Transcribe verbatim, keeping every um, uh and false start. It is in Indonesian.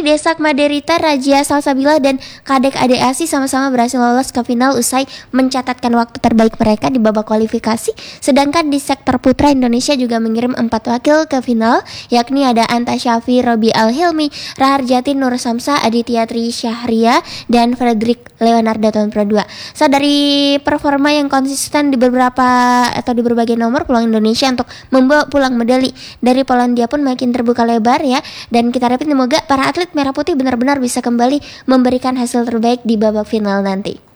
Desak Maderita, Rajia Salsabila, dan Kadek Ade Asi sama-sama berhasil lolos ke final usai mencatatkan waktu terbaik mereka di babak kualifikasi. Sedangkan di sektor putra, Indonesia juga mengirim empat wakil ke final, yakni ada Anta Syafi, Robi Al-Hilmi, Raharjati Nur Samsa, Aditya Tri Syahria, dan Frederick Leonardo tahun Pro dua. So, dari performa yang konsisten di beberapa atau di berbagai nomor, peluang Indonesia untuk membawa pulang medali dari Polandia pun makin terbuka lebar ya. Dan kita harapin semoga para atlet merah putih benar-benar bisa kembali memberikan hasil terbaik di babak final nanti.